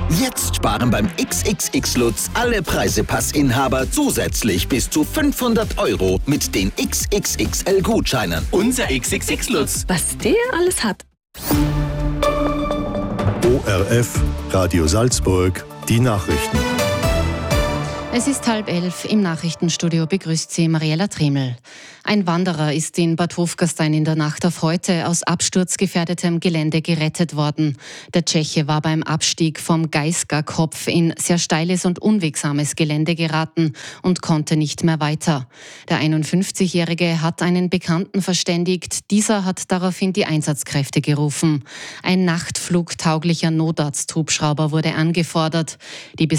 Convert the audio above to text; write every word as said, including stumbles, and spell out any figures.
Jetzt sparen beim X X X Lutz alle Preisepassinhaber zusätzlich bis zu fünfhundert Euro mit den X X X L-Gutscheinen. Unser X X X Lutz. Was der alles hat. O R F, Radio Salzburg, die Nachrichten. Es ist halb elf. Im Nachrichtenstudio begrüßt Sie Mariella Tremel. Ein Wanderer ist in Bad Hofgastein in der Nacht auf heute aus absturzgefährdetem Gelände gerettet worden. Der Tscheche war beim Abstieg vom Geisgar-Kopf in sehr steiles und unwegsames Gelände geraten und konnte nicht mehr weiter. Der einundfünfzigjährige hat einen Bekannten verständigt. Dieser hat daraufhin die Einsatzkräfte gerufen. Ein nachtflugtauglicher Notarzthubschrauber wurde angefordert. Die